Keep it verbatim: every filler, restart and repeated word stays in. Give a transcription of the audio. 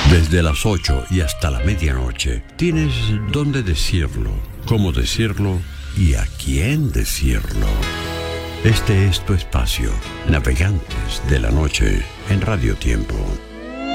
Desde las ocho y hasta la medianoche tienes dónde decirlo, cómo decirlo y a quién decirlo. Este es tu espacio, Navegantes de la Noche, en Radio Tiempo.